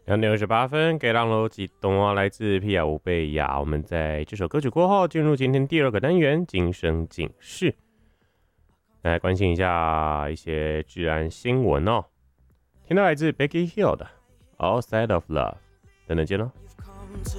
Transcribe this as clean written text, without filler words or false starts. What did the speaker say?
2点28分，给浪楼及动画来自皮亚乌贝亚。我们在这首歌曲过后，进入今天第二个单元——今生警示。来关心一下一些治安新闻哦。听到来自 Becky Hill 的《Outside of Love》，等等见喽。